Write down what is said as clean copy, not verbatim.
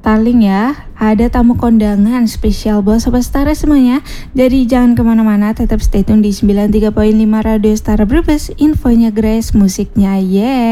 Starling ya. Ada tamu kondangan spesial buat Sobat Setara semuanya. Jadi jangan kemana-mana, tetap stay tune di 93.5 Radio Setara Brebes. Infonya Grace, musiknya yeah.